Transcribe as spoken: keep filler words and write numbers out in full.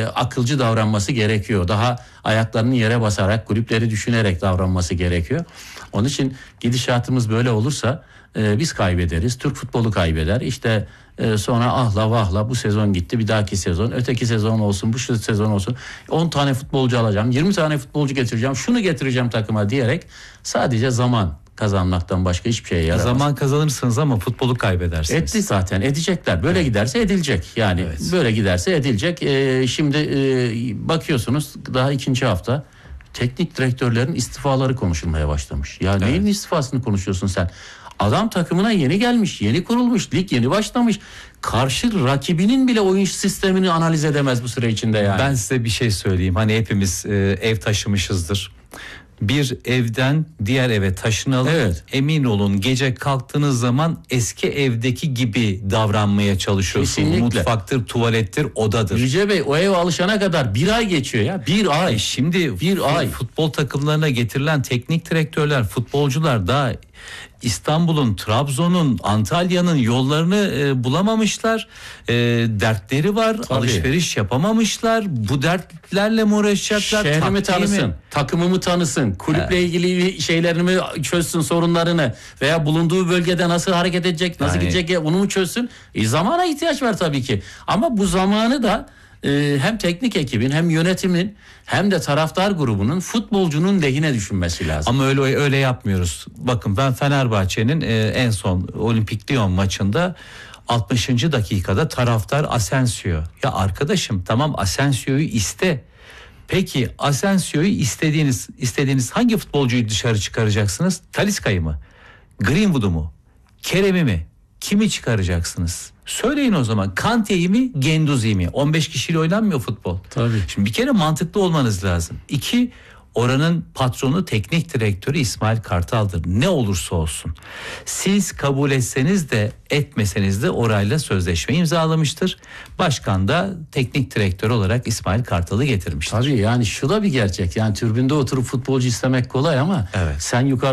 e, akılcı davranması gerekiyor. Daha ayaklarını yere basarak, kulüpleri düşünerek davranması gerekiyor. Onun için gidişatımız böyle olursa e, biz kaybederiz. Türk futbolu kaybeder. İşte e, sonra ahla vahla bu sezon gitti, bir dahaki sezon, öteki sezon olsun, bu şu sezon olsun. on tane futbolcu alacağım, yirmi tane futbolcu getireceğim, şunu getireceğim takıma diyerek sadece zaman kazanmaktan başka hiçbir şeye yaramaz. Zaman kazanırsınız ama futbolu kaybedersiniz. Etti zaten, edecekler. Böyle evet. giderse edilecek. Yani evet. böyle giderse edilecek. Ee, şimdi e, bakıyorsunuz daha ikinci hafta teknik direktörlerin istifaları konuşulmaya başlamış. Ya evet. neyin istifasını konuşuyorsun sen? Adam takımına yeni gelmiş, yeni kurulmuş, lig yeni başlamış. Karşı rakibinin bile oyun sistemini analiz edemez bu süre içinde yani. Ben size bir şey söyleyeyim. Hani hepimiz e, ev taşımışızdır. Bir evden diğer eve taşınalım. Evet. Emin olun gece kalktığınız zaman eski evdeki gibi davranmaya çalışıyorsunuz. Mutfaktır, tuvalettir, odadır. Yüce Bey, o eve alışana kadar bir ay geçiyor ya. Bir ay. E şimdi bir ay futbol takımlarına getirilen teknik direktörler, futbolcular daha İstanbul'un, Trabzon'un, Antalya'nın yollarını e, bulamamışlar. E, dertleri var. Tabii. Alışveriş yapamamışlar. Bu dertlerle mi uğraşacaklar? Şehrimi tanısın, mi? takımımı tanısın, kulüple evet. ilgili şeylerini çözsün, sorunlarını veya bulunduğu bölgede nasıl hareket edecek, nasıl yani... gidecek bunu mu çözsün? E, zamana ihtiyaç var tabii ki. Ama bu zamanı da e, hem teknik ekibin hem yönetimin hem de taraftar grubunun futbolcunun lehine düşünmesi lazım. Ama öyle öyle yapmıyoruz. Bakın ben Fenerbahçe'nin e, en son Olimpik Lyon maçında altmışıncı dakikada taraftar Asensio'yu. Ya arkadaşım tamam Asensio'yu iste. Peki Asensio'yu istediğiniz istediğiniz hangi futbolcuyu dışarı çıkaracaksınız? Talisca'yı mı? Greenwood'u mu? Kerem'i mi? Kimi çıkaracaksınız? Söyleyin o zaman. Kante'yi mi, Gendouzi'yi mi? on beş kişiyle oynanmıyor futbol. Tabii. Şimdi bir kere mantıklı olmanız lazım. İki, oranın patronu, teknik direktörü İsmail Kartal'dır. Ne olursa olsun. Siz kabul etseniz de etmeseniz de orayla sözleşme imzalamıştır. Başkan da teknik direktör olarak İsmail Kartal'ı getirmiştir. Tabii yani şu da bir gerçek. Yani tribünde oturup futbolcu istemek kolay ama evet. sen yukarı